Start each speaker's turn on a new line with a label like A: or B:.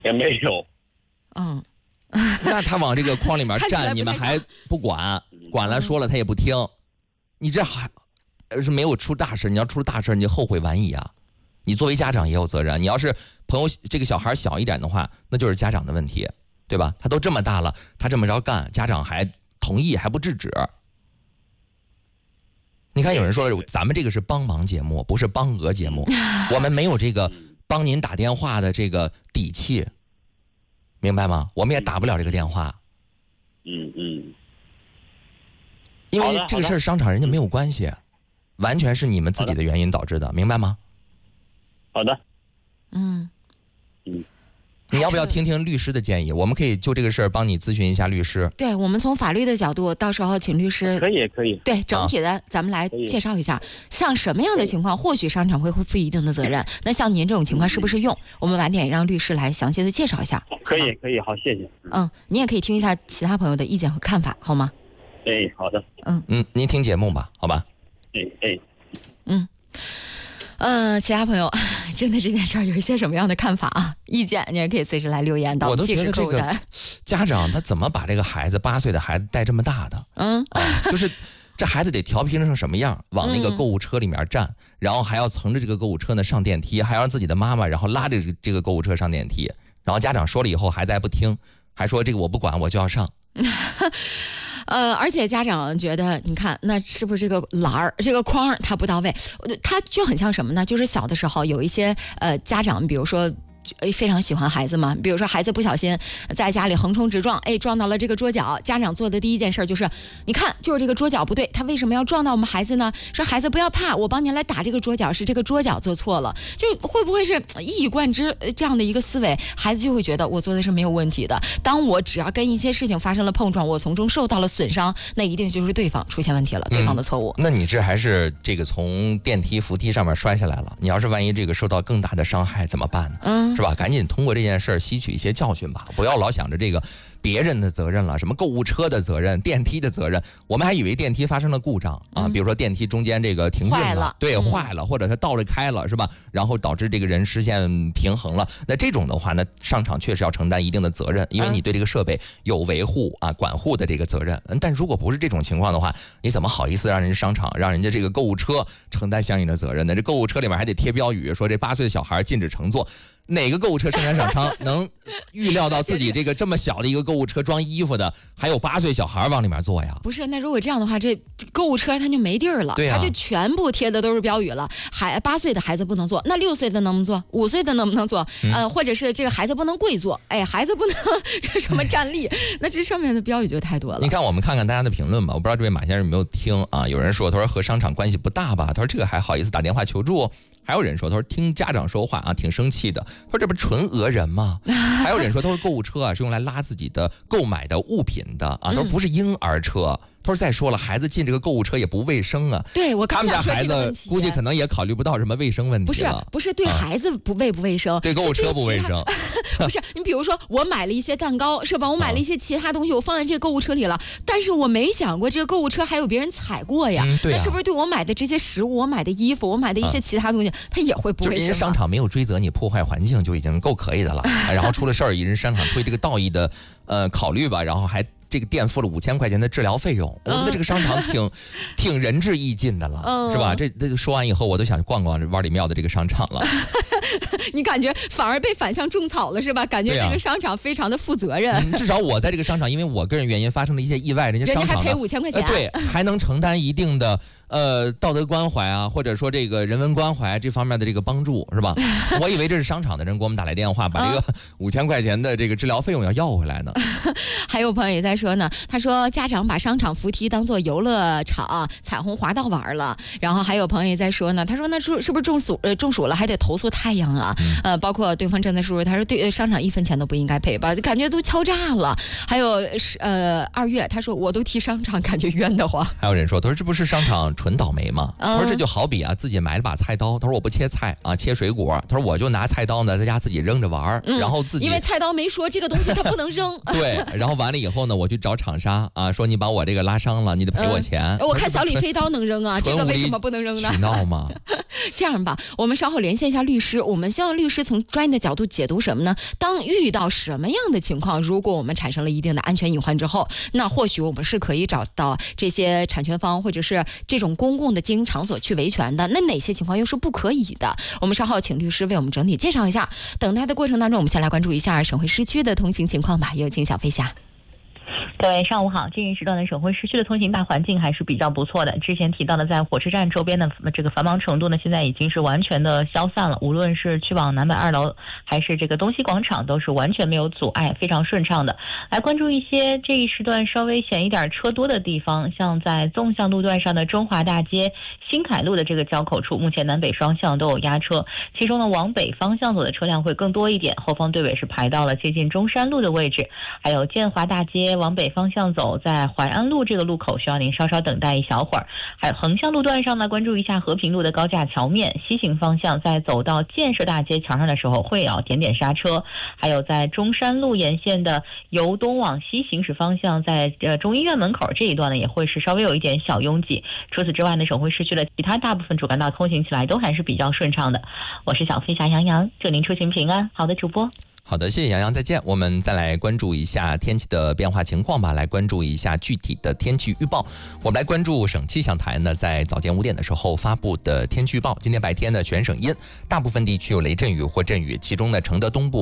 A: 也没有。
B: 嗯，
C: 那他往这个筐里面
B: 看起来
C: 站，你们还
B: 不太像
C: 不管，管了说了他也不听，你这还是没有出大事。你要出了大事，你就后悔晚矣啊！你作为家长也有责任。你要是朋友这个小孩小一点的话，那就是家长的问题，对吧？他都这么大了，他这么着干，家长还同意还不制止。你看有人说咱们这个是帮忙节目，不是帮讹节目，我们没有这个帮您打电话的这个底气，明白吗？我们也打不了这个电话。因为这个事儿商场人家没有关系，完全是你们自己的原因导致的，明白吗？
A: 好的。
C: 你要不要听听律师的建议？我们可以就这个事儿帮你咨询一下律师。
B: 对，我们从法律的角度，到时候请律师
A: 可以。
B: 对整体的，咱们来介绍一下，像什么样的情况，或许商场会负一定的责任。那像您这种情况是不是用？我们晚点让律师来详细的介绍一下。
A: 可以，好，谢谢。
B: 你也可以听一下其他朋友的意见和看法，好吗？
A: 好的。
C: 您听节目吧，好吧？
B: 其他朋友针对这件事儿有一些什么样的看法啊？意见你也可以随时来留言到。
C: 我都觉得这个家长他怎么把这个孩子8岁的孩子带这么大的？就是这孩子得调皮成什么样？往那个购物车里面站，然后还要乘着这个购物车呢上电梯，还要让自己的妈妈然后拉着这个购物车上电梯，然后家长说了以后孩子还不听，还说这个我不管我就要上。
B: 而且家长觉得，你看，那是不是这个篮儿、这个筐它不到位？它就很像什么呢？就是小的时候有一些家长，比如说非常喜欢孩子嘛，比如说孩子不小心在家里横冲直撞，撞到了这个桌角，家长做的第一件事就是，你看，就是这个桌角不对，他为什么要撞到我们孩子呢？说孩子不要怕，我帮您来打这个桌角，是这个桌角做错了，就会不会是一以贯之这样的一个思维，孩子就会觉得我做的是没有问题的。当我只要跟一些事情发生了碰撞，我从中受到了损伤，那一定就是对方出现问题了，对方的错误。
C: 那你这还是这个从电梯扶梯上面摔下来了，你要是万一这个受到更大的伤害怎么办呢？是吧？赶紧通过这件事儿吸取一些教训吧，不要老想着这个别人的责任了，什么购物车的责任、电梯的责任，我们还以为电梯发生了故障啊，比如说电梯中间这个停运了，对，坏了，或者它倒着开了，是吧？然后导致这个人实现平衡了，那这种的话呢，商场确实要承担一定的责任，因为你对这个设备有维护啊、管护的这个责任。但如果不是这种情况的话，你怎么好意思让人家商场、让人家这个购物车承担相应的责任呢？这购物车里面还得贴标语，说这8岁的小孩禁止乘坐。哪个购物车生产商能预料到自己这个这么小的一个购物车装衣服的还有8岁小孩往里面坐呀？
B: 不是，那如果这样的话，这购物车它就没地儿了，它就全部贴的都是标语了。8岁的孩子不能坐，那6岁的能不能坐？5岁的能不能坐？或者是这个孩子不能跪坐，孩子不能什么站立，那这上面的标语就太多了。
C: 你看，我们看看大家的评论吧。我不知道这位马先生有没有听啊？有人说，他说和商场关系不大吧？他说这个还好意思打电话求助。还有人说，他说听家长说话啊，挺生气的。他说这不纯讹人吗？还有人说，他说购物车啊是用来拉自己的购买的物品的啊，他说不是婴儿车。他说再说了，孩子进这个购物车也不卫生啊。
B: 对，我
C: 他们家孩子估计可能也考虑不到什么卫生问题了。
B: 不是对孩子不卫生，
C: 对购物车不卫生。
B: 不是，你比如说我买了一些蛋糕是吧？我买了一些其他东西，我放在这个购物车里了，但是我没想过这个购物车还有别人踩过呀。
C: 对啊，
B: 那是不是对我买的这些食物、我买的衣服、我买的一些其他东西，它也会不卫生？
C: 就人家商场没有追责你破坏环境就已经够可以的了，然后出了事儿，人商场出于这个道义的考虑吧，然后还这个垫付了5000块钱的治疗费用，我觉得这个商场挺仁至义尽的了，是吧？这说完以后，我都想逛逛湾里庙的这个商场了。
B: 你感觉反而被反向种草了是吧？感觉这个商场非常的负责任。
C: 至少我在这个商场，因为我个人原因发生了一些意外，人家商场
B: 还赔5000块钱，
C: 对，还能承担一定的道德关怀啊，或者说这个人文关怀这方面的这个帮助，是吧？我以为这是商场的人给我们打来电话，把这个5000块钱的这个治疗费用要回来呢。
B: 还有朋友也在说呢，他说家长把商场扶梯当做游乐场、彩虹滑道玩了。然后还有朋友也在说呢，他说那是不是中暑了还得投诉太阳啊？包括对方正在说，他说对商场1分钱都不应该赔吧，感觉都敲诈了。还有2月，他说我都替商场感觉冤得慌。
C: 还有人说，他说这不是商场纯倒霉吗？他说这就好比啊自己买了把菜刀，他说我不切菜啊切水果，他说我就拿菜刀呢在家自己扔着玩，然后自己
B: 因为菜刀没说这个东西它不能扔。
C: 对，然后完了以后呢，我去找厂商啊，说你把我这个拉伤了，你得赔我钱。
B: 我看小李飞刀能扔啊，这个为什么不能扔呢？
C: 取闹吗？
B: 这样吧，我们稍后连线一下律师， 我们希望律师从专业的角度解读什么呢？当遇到什么样的情况，如果我们产生了一定的安全隐患之后，那或许我们是可以找到这些产权方或者是这种公共的经营场所去维权的。那哪些情况又是不可以的？我们稍后请律师为我们整体介绍一下。等待的过程当中，我们先来关注一下省会市区的通行情况吧。有请小飞侠。
D: 各位上午好，近一时段的省会市区的通行大环境还是比较不错的。之前提到的在火车站周边的这个繁忙程度呢，现在已经是完全的消散了。无论是去往南北2楼，还是这个东西广场，都是完全没有阻碍，非常顺畅的。来关注一些这一时段稍微险一点车多的地方，像在纵向路段上的中华大街、新凯路的这个交口处，目前南北双向都有压车，其中呢往北方向走的车辆会更多一点，后方队尾是排到了接近中山路的位置。还有建华大街往北方向走，在淮安路这个路口需要您稍稍等待一小会儿。还有横向路段上呢，关注一下和平路的高架桥面，西行方向在走到建设大街桥上的时候会要点点刹车。还有在中山路沿线的由东往西行驶方向，在中医院门口这一段呢，也会是稍微有一点小拥挤。除此之外呢，省会市区的其他大部分主干道通行起来都还是比较顺畅的。我是小飞侠杨洋，祝您出行平安。好的，主播。
C: 好的，谢谢杨洋，再见。我们再来关注一下天气的变化情况吧，来关注一下具体的天气预报。我们来关注省气象台呢，在早间5点的时候发布的天气预报。今天白天呢，全省阴，大部分地区有雷阵雨或阵雨，其中呢，承德东部